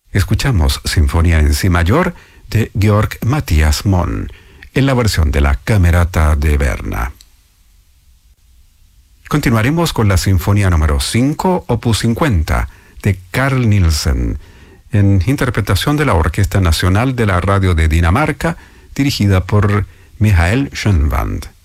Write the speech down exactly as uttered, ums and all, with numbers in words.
Escuchamos Sinfonía en Si mayor de Georg Matthias Mohn, en la versión de la Camerata de Berna. Continuaremos con la Sinfonía número cinco, opus cincuenta, de Carl Nielsen, en interpretación de la Orquesta Nacional de la Radio de Dinamarca, dirigida por Michael Schönwand.